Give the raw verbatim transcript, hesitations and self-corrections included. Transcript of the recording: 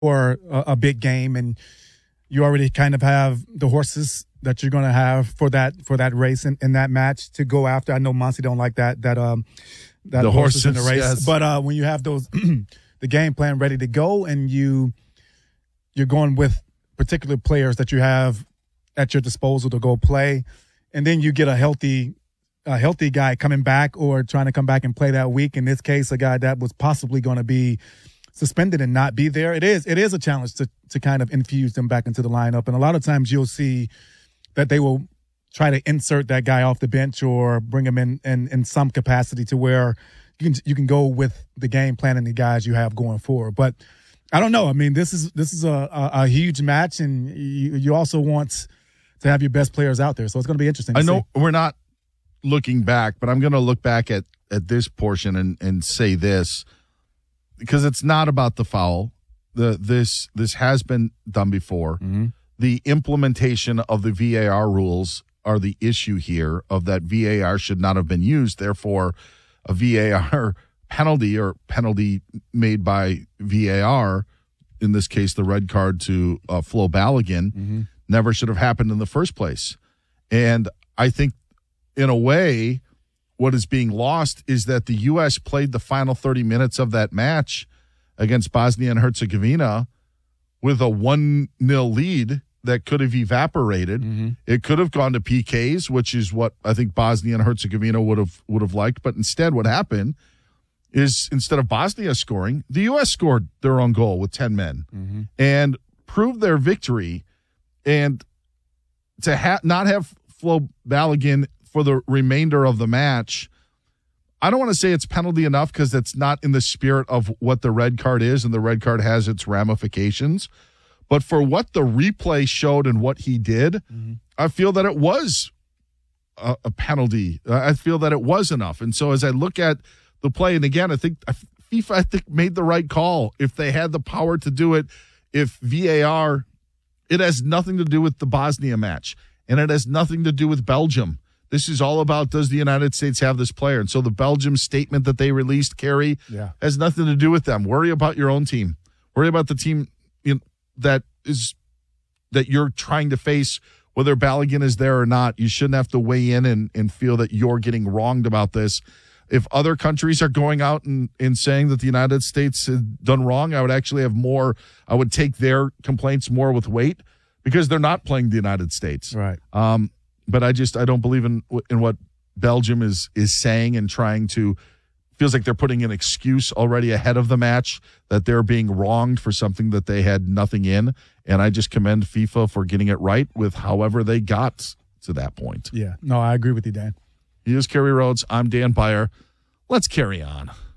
for a, a big game, and you already kind of have the horses that you're going to have for that for that race in, in that match to go after. I know Monty don't like that that um that the horses, horses in the race, yes. but uh, when you have those the game plan ready to go, and you you're going with particular players that you have at your disposal to go play, and then you get a healthy a healthy guy coming back or trying to come back and play that week. In this case, a guy that was possibly going to be suspended and not be there. It is it is a challenge to to kind of infuse them back into the lineup, and a lot of times you'll see that they will try to insert that guy off the bench or bring him in, in in some capacity to where you can you can go with the game plan and the guys you have going forward. But I don't know. I mean, this is this is a, a, a huge match, and you, you also want to have your best players out there. So it's going to be interesting to I know see. We're not looking back, but I'm going to look back at, at this portion and, and say this, because it's not about the foul. The this this has been done before. Mm-hmm. The implementation of the V A R rules are the issue here, of that V A R should not have been used. Therefore, a V A R penalty or penalty made by V A R, in this case, the red card to uh, Flo Balogun, Mm-hmm. never should have happened in the first place. And I think, in a way, what is being lost is that the U S played the final thirty minutes of that match against Bosnia and Herzegovina with a one nil lead that could have evaporated. Mm-hmm. It could have gone to P Ks, which is what I think Bosnia and Herzegovina would have would have liked. But instead, what happened is, instead of Bosnia scoring, the U S scored their own goal with ten men Mm-hmm. and proved their victory. And to ha- not have Flo Balogun for the remainder of the match, I don't want to say it's penalty enough, because it's not in the spirit of what the red card is, and the red card has its ramifications. But for what the replay showed and what he did, Mm-hmm. I feel that it was a, a penalty. I feel that it was enough. And so as I look at the play, and again, I think FIFA, I think, made the right call. If they had the power to do it, if V A R, it has nothing to do with the Bosnia match, and it has nothing to do with Belgium. This is all about, does the United States have this player? And so the Belgium statement that they released, Kerry, Yeah. has nothing to do with them. Worry about your own team. Worry about the team in, that is that you're trying to face, whether Balogun is there or not. You shouldn't have to weigh in and, and feel that you're getting wronged about this. If other countries are going out and, and saying that the United States has done wrong, I would actually have more, I would take their complaints more with weight, because they're not playing the United States. Right. Um, but I just, I don't believe in in what Belgium is is saying and trying to, feels like they're putting an excuse already ahead of the match, that they're being wronged for something that they had nothing in. And I just commend FIFA for getting it right with however they got to that point. Yeah. No, I agree with you, Dan. He is Kerry Rhodes. I'm Dan Beyer. Let's carry on.